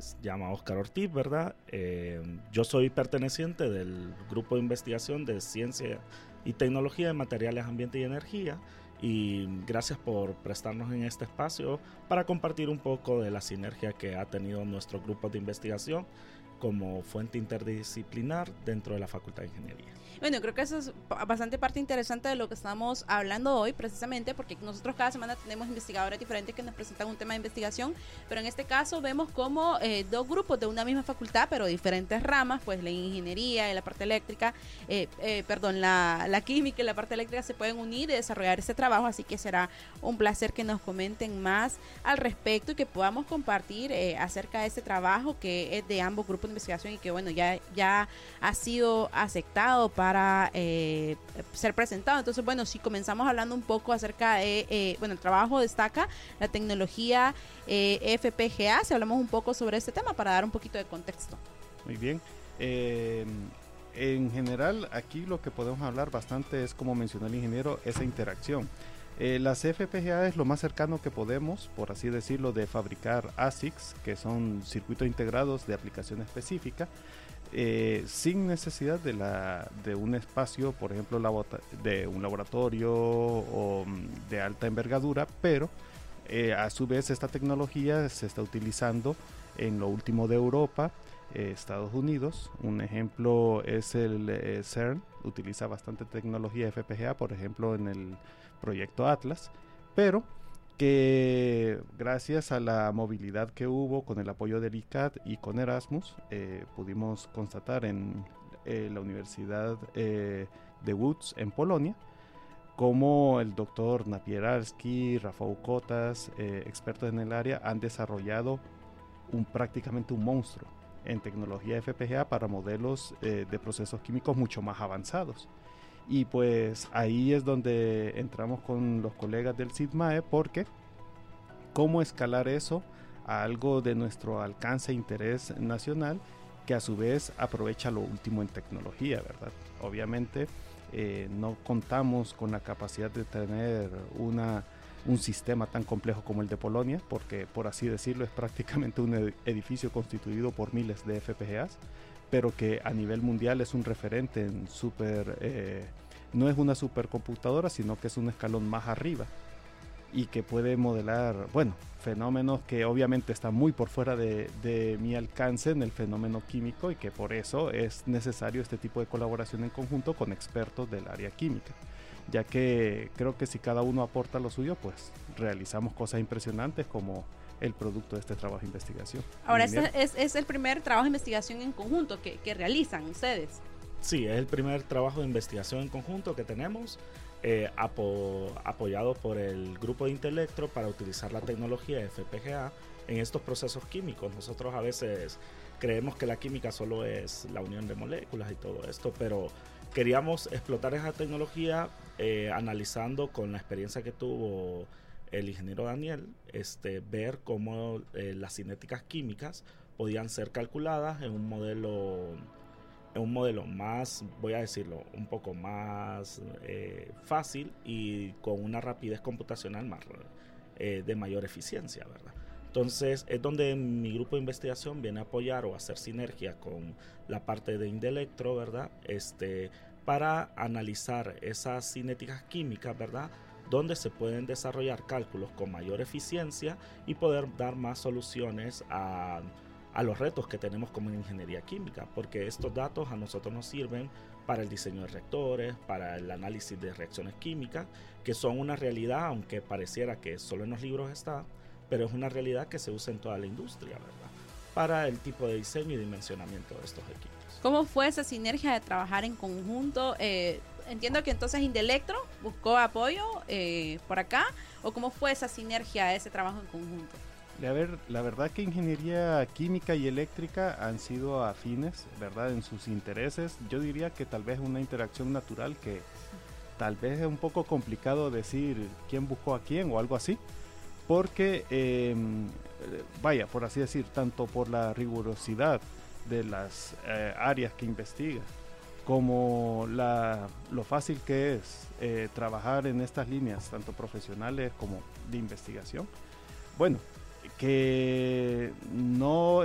llama Óscar Ortiz, ¿verdad? Yo soy perteneciente del grupo de investigación de ciencia y tecnología de materiales, ambiente y energía. Y gracias por prestarnos en este espacio para compartir un poco de la sinergia que ha tenido nuestro grupo de investigación como fuente interdisciplinar dentro de la Facultad de Ingeniería. Bueno, creo que eso es bastante parte interesante de lo que estamos hablando hoy, precisamente porque nosotros cada semana tenemos investigadores diferentes que nos presentan un tema de investigación, pero en este caso vemos como dos grupos de una misma facultad, pero diferentes ramas, pues la ingeniería y la parte eléctrica, la química y la parte eléctrica se pueden unir y desarrollar ese trabajo, así que será un placer que nos comenten más al respecto y que podamos compartir acerca de ese trabajo que es de ambos grupos de investigación y que bueno, ya ha sido aceptado para ser presentado. Entonces, bueno, si comenzamos hablando un poco acerca de, el trabajo destaca la tecnología FPGA, si hablamos un poco sobre este tema para dar un poquito de contexto. Muy bien. En general, aquí lo que podemos hablar bastante es, como mencionó el ingeniero, esa interacción. Las FPGA es lo más cercano que podemos, por así decirlo, de fabricar ASICs, que son circuitos integrados de aplicación específica, sin necesidad de un espacio, por ejemplo, de un laboratorio o de alta envergadura, pero a su vez esta tecnología se está utilizando en lo último de Europa, Estados Unidos. Un ejemplo es el CERN, utiliza bastante tecnología FPGA, por ejemplo en el proyecto Atlas, pero que gracias a la movilidad que hubo con el apoyo del ICAT y con Erasmus, pudimos constatar en la Universidad de Łódź en Polonia, como el doctor Napieralski, Rafał Kotas, expertos en el área, han desarrollado prácticamente un monstruo en tecnología FPGA para modelos de procesos químicos mucho más avanzados. Y pues ahí es donde entramos con los colegas del SIDMAE, porque cómo escalar eso a algo de nuestro alcance e interés nacional, que a su vez aprovecha lo último en tecnología, ¿verdad? Obviamente no contamos con la capacidad de tener un sistema tan complejo como el de Polonia, porque por así decirlo es prácticamente un edificio constituido por miles de FPGAs, pero que a nivel mundial es un referente en no es una supercomputadora, sino que es un escalón más arriba y que puede modelar, fenómenos que obviamente están muy por fuera de mi alcance en el fenómeno químico, y que por eso es necesario este tipo de colaboración en conjunto con expertos del área química, ya que creo que si cada uno aporta lo suyo, pues realizamos cosas impresionantes como el producto de este trabajo de investigación. Ahora, este es el primer trabajo de investigación en conjunto que realizan ustedes. Sí, es el primer trabajo de investigación en conjunto que tenemos, apoyado por el grupo de Intelectro para utilizar la tecnología FPGA en estos procesos químicos. Nosotros a veces creemos que la química solo es la unión de moléculas y todo esto, pero queríamos explotar esa tecnología analizando con la experiencia que tuvo el ingeniero Daniel, ver cómo las cinéticas químicas podían ser calculadas en un modelo más, voy a decirlo, un poco más fácil y con una rapidez computacional de mayor eficiencia, ¿verdad? Entonces es donde mi grupo de investigación viene a apoyar o a hacer sinergia con la parte de Intelectro, ¿verdad? Para analizar esas cinéticas químicas, ¿verdad?, donde se pueden desarrollar cálculos con mayor eficiencia y poder dar más soluciones a los retos que tenemos como en ingeniería química, porque estos datos a nosotros nos sirven para el diseño de reactores, para el análisis de reacciones químicas, que son una realidad, aunque pareciera que solo en los libros está, pero es una realidad que se usa en toda la industria, ¿verdad?, para el tipo de diseño y dimensionamiento de estos equipos. ¿Cómo fue esa sinergia de trabajar en conjunto? Entiendo que entonces Intelectro buscó apoyo por acá, ¿o cómo fue esa sinergia, ese trabajo en conjunto? La verdad que ingeniería química y eléctrica han sido afines, ¿verdad?, en sus intereses. Yo diría que tal vez una interacción natural, que tal vez es un poco complicado decir quién buscó a quién o algo así, porque, por así decir, tanto por la rigurosidad de las áreas que investiga, como lo fácil que es trabajar en estas líneas, tanto profesionales como de investigación, que no